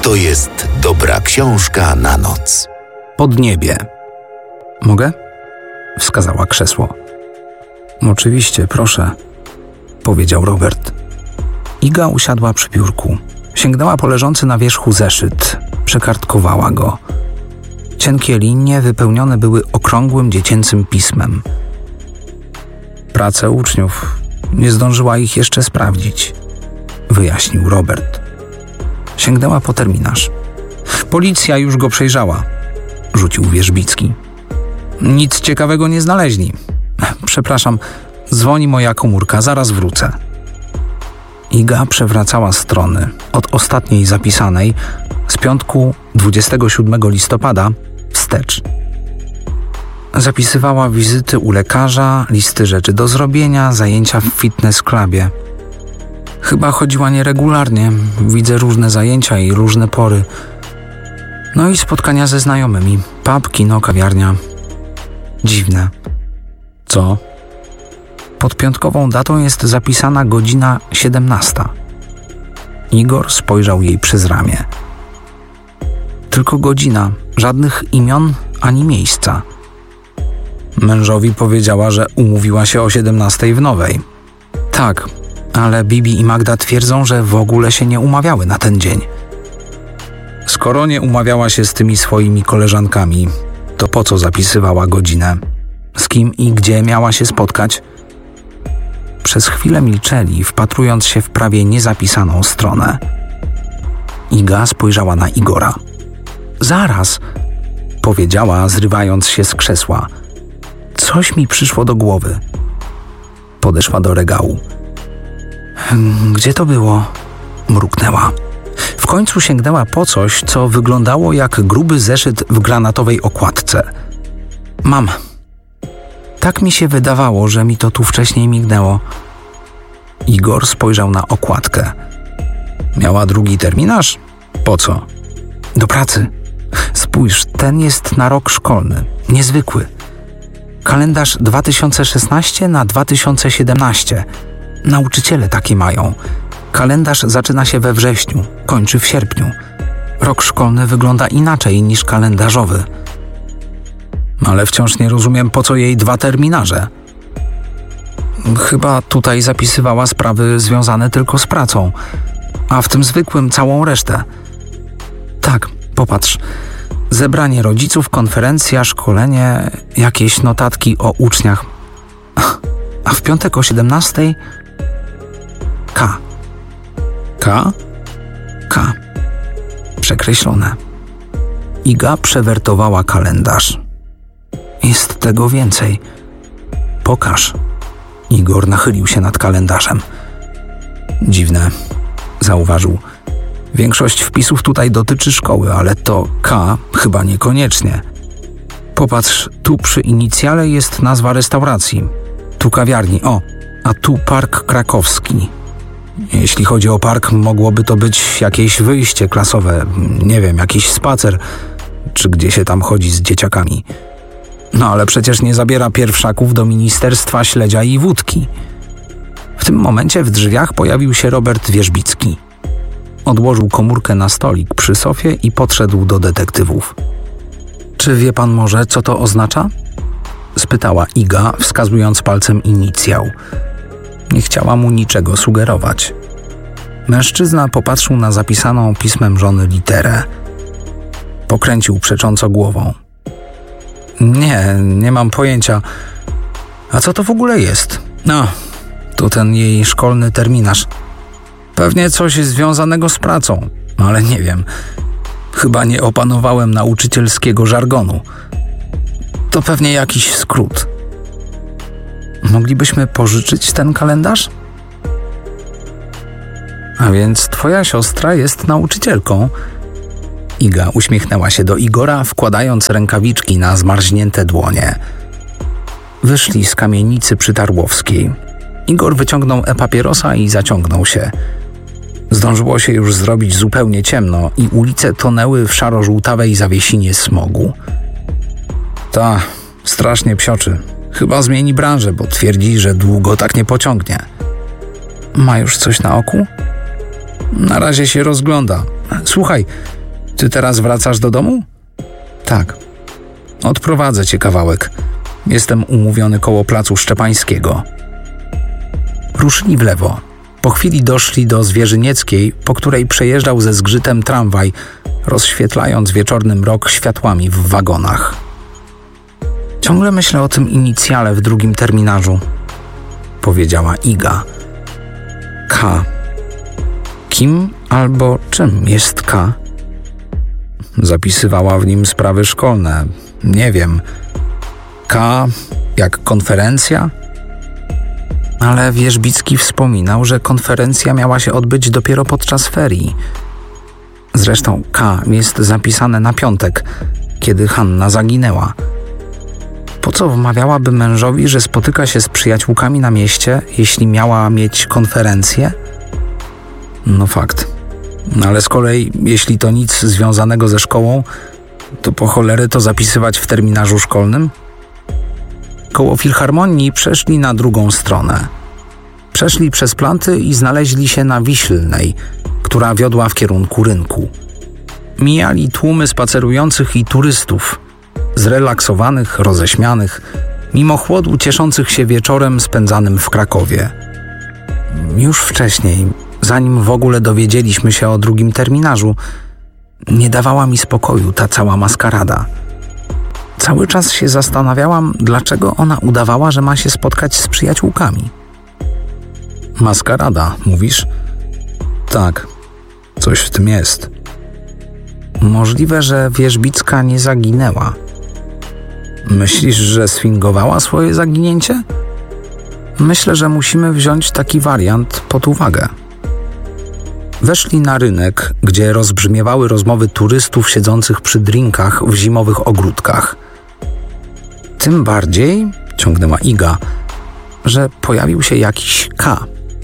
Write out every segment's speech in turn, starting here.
To jest dobra książka na noc. Podniebie. Mogę? Wskazała krzesło. Oczywiście, proszę, powiedział Robert. Iga usiadła przy biurku. Sięgnęła po leżący na wierzchu zeszyt. Przekartkowała go. Cienkie linie wypełnione były okrągłym dziecięcym pismem. Prace uczniów. Nie zdążyła ich jeszcze sprawdzić, wyjaśnił Robert. Sięgnęła po terminarz. Policja już go przejrzała, rzucił Wierzbicki. Nic ciekawego nie znaleźli. Przepraszam, dzwoni moja komórka, zaraz wrócę. Iga przewracała strony od ostatniej zapisanej z piątku 27 listopada wstecz. Zapisywała wizyty u lekarza, listy rzeczy do zrobienia, zajęcia w fitness clubie. Chyba chodziła nieregularnie, widzę różne zajęcia i różne pory. No i spotkania ze znajomymi, pub, kino, kawiarnia. Dziwne. Co? Pod piątkową datą jest zapisana godzina 17. Igor spojrzał jej przez ramię. Tylko godzina, żadnych imion ani miejsca. Mężowi powiedziała, że umówiła się o 17 w Nowej. Tak, ale Bibi i Magda twierdzą, że w ogóle się nie umawiały na ten dzień. Skoro nie umawiała się z tymi swoimi koleżankami, to po co zapisywała godzinę? Z kim i gdzie miała się spotkać? Przez chwilę milczeli, wpatrując się w prawie niezapisaną stronę. Iga spojrzała na Igora. Zaraz, powiedziała, zrywając się z krzesła. Coś mi przyszło do głowy. Podeszła do regału. Gdzie to było? Mruknęła. W końcu sięgnęła po coś, co wyglądało jak gruby zeszyt w granatowej okładce. Mam. Tak mi się wydawało, że mi to tu wcześniej mignęło. Igor spojrzał na okładkę. Miała drugi terminarz? Po co? Do pracy. Spójrz, ten jest na rok szkolny. Niezwykły. Kalendarz 2016 na 2017. Nauczyciele takie mają. Kalendarz zaczyna się we wrześniu, kończy w sierpniu. Rok szkolny wygląda inaczej niż kalendarzowy. Ale wciąż nie rozumiem, po co jej 2 terminarze. Chyba tutaj zapisywała sprawy związane tylko z pracą, a w tym zwykłym całą resztę. Tak, popatrz. Zebranie rodziców, konferencja, szkolenie, jakieś notatki o uczniach. A w piątek o 17 K. K? K. Przekreślone. Iga przewertowała kalendarz. Jest tego więcej. Pokaż. Igor nachylił się nad kalendarzem. Dziwne, zauważył. Większość wpisów tutaj dotyczy szkoły, ale to K chyba niekoniecznie. Popatrz, tu przy inicjale jest nazwa restauracji. Tu kawiarni, a tu Park Krakowski. Jeśli chodzi o park, mogłoby to być jakieś wyjście klasowe, nie wiem, jakiś spacer, czy gdzie się tam chodzi z dzieciakami. No ale przecież nie zabiera pierwszaków do Ministerstwa Śledzia i Wódki. W tym momencie w drzwiach pojawił się Robert Wierzbicki. Odłożył komórkę na stolik przy sofie i podszedł do detektywów. Czy wie pan może, co to oznacza? Spytała Iga, wskazując palcem inicjał. Nie chciała mu niczego sugerować. Mężczyzna popatrzył na zapisaną pismem żony literę. Pokręcił przecząco głową. Nie mam pojęcia. A co to w ogóle jest? No, to ten jej szkolny terminarz. Pewnie coś związanego z pracą, ale nie wiem. Chyba nie opanowałem nauczycielskiego żargonu. To pewnie jakiś skrót. Moglibyśmy pożyczyć ten kalendarz? A więc twoja siostra jest nauczycielką. Iga uśmiechnęła się do Igora, wkładając rękawiczki na zmarznięte dłonie. Wyszli z kamienicy przy Tarłowskiej. Igor wyciągnął e-papierosa i zaciągnął się. Zdążyło się już zrobić zupełnie ciemno i ulice tonęły w szaro-żółtawej zawiesinie smogu. Ta, strasznie psioczy. Chyba zmieni branżę, bo twierdzi, że długo tak nie pociągnie. Ma już coś na oku? Na razie się rozgląda. Słuchaj, ty teraz wracasz do domu? Tak. Odprowadzę cię kawałek. Jestem umówiony koło placu Szczepańskiego. Ruszyli w lewo. Po chwili doszli do Zwierzynieckiej, po której przejeżdżał ze zgrzytem tramwaj, rozświetlając wieczorny mrok światłami w wagonach. Ciągle myślę o tym inicjale w drugim terminarzu, powiedziała Iga. K. Kim albo czym jest K? Zapisywała w nim sprawy szkolne. Nie wiem. K jak konferencja? Ale Wierzbicki wspominał, że konferencja miała się odbyć dopiero podczas ferii. Zresztą K jest zapisane na piątek, kiedy Hanna zaginęła. Po co wmawiałaby mężowi, że spotyka się z przyjaciółkami na mieście, jeśli miała mieć konferencję? No fakt. Ale z kolei, jeśli to nic związanego ze szkołą, to po cholerę to zapisywać w terminarzu szkolnym? Koło Filharmonii przeszli na drugą stronę. Przeszli przez planty i znaleźli się na Wiślnej, która wiodła w kierunku rynku. Mijali tłumy spacerujących i turystów, zrelaksowanych, roześmianych, mimo chłodu cieszących się wieczorem spędzanym w Krakowie. Już wcześniej, zanim w ogóle dowiedzieliśmy się o drugim terminarzu, nie dawała mi spokoju ta cała maskarada. Cały czas się zastanawiałam, dlaczego ona udawała, że ma się spotkać z przyjaciółkami. Maskarada, mówisz? Tak, coś w tym jest. Możliwe, że Wierzbicka nie zaginęła. Myślisz, że sfingowała swoje zaginięcie? Myślę, że musimy wziąć taki wariant pod uwagę. Weszli na rynek, gdzie rozbrzmiewały rozmowy turystów siedzących przy drinkach w zimowych ogródkach. Tym bardziej, ciągnęła Iga, że pojawił się jakiś K.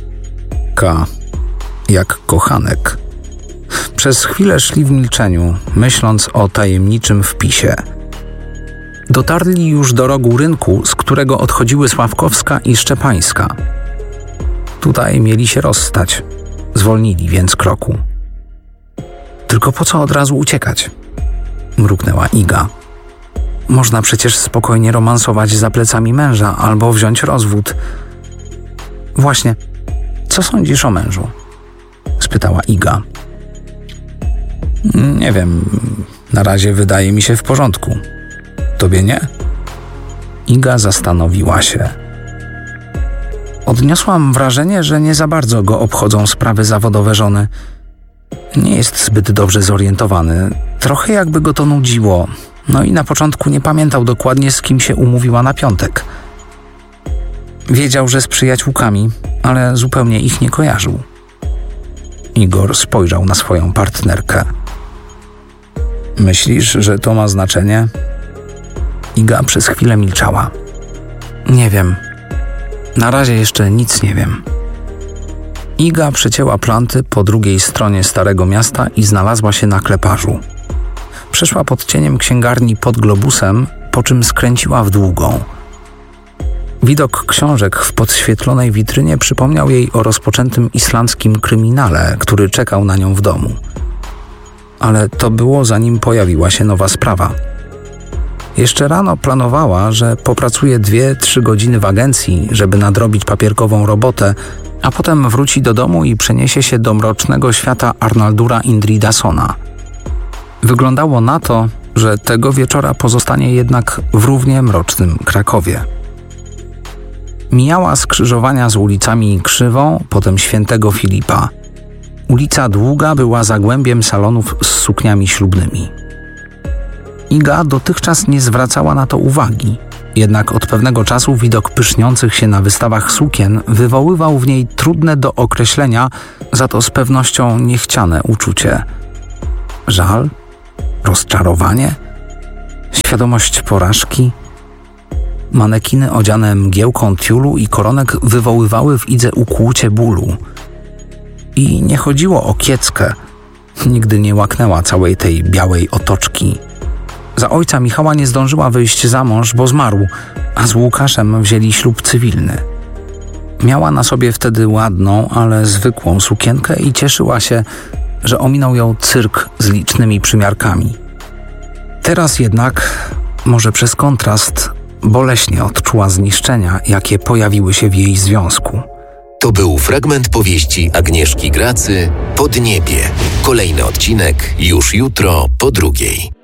K, jak kochanek. Przez chwilę szli w milczeniu, myśląc o tajemniczym wpisie. Dotarli już do rogu rynku, z którego odchodziły Sławkowska i Szczepańska. Tutaj mieli się rozstać. Zwolnili więc kroku. Tylko po co od razu uciekać? Mruknęła Iga. Można przecież spokojnie romansować za plecami męża albo wziąć rozwód. Właśnie, co sądzisz o mężu? Spytała Iga. Nie wiem, na razie wydaje mi się w porządku. Tobie nie? Iga zastanowiła się. Odniosłam wrażenie, że nie za bardzo go obchodzą sprawy zawodowe żony. Nie jest zbyt dobrze zorientowany. Trochę jakby go to nudziło. No i na początku nie pamiętał dokładnie, z kim się umówiła na piątek. Wiedział, że z przyjaciółkami, ale zupełnie ich nie kojarzył. Igor spojrzał na swoją partnerkę. Myślisz, że to ma znaczenie? Iga przez chwilę milczała. Nie wiem. Na razie jeszcze nic nie wiem. Iga przecięła planty po drugiej stronie Starego Miasta i znalazła się na Kleparzu. Przeszła pod cieniem księgarni pod Globusem, po czym skręciła w Długą. Widok książek w podświetlonej witrynie przypomniał jej o rozpoczętym islandzkim kryminale, który czekał na nią w domu. Ale to było, zanim pojawiła się nowa sprawa. Jeszcze rano planowała, że popracuje 2-3 godziny w agencji, żeby nadrobić papierkową robotę, a potem wróci do domu i przeniesie się do mrocznego świata Arnaldura Indridasona. Wyglądało na to, że tego wieczora pozostanie jednak w równie mrocznym Krakowie. Mijała skrzyżowania z ulicami Krzywą, potem Świętego Filipa. Ulica Długa była zagłębiem salonów z sukniami ślubnymi. Iga dotychczas nie zwracała na to uwagi, jednak od pewnego czasu widok pyszniących się na wystawach sukien wywoływał w niej trudne do określenia, za to z pewnością niechciane uczucie. Żal? Rozczarowanie? Świadomość porażki? Manekiny odziane mgiełką tiulu i koronek wywoływały w Idze ukłucie bólu. I nie chodziło o kieckę. Nigdy nie łaknęła całej tej białej otoczki. Za ojca Michała nie zdążyła wyjść za mąż, bo zmarł, a z Łukaszem wzięli ślub cywilny. Miała na sobie wtedy ładną, ale zwykłą sukienkę i cieszyła się, że ominął ją cyrk z licznymi przymiarkami. Teraz jednak, może przez kontrast, boleśnie odczuła zniszczenia, jakie pojawiły się w jej związku. To był fragment powieści Agnieszki Gracy „Podniebie”. Kolejny odcinek już jutro po 2:00.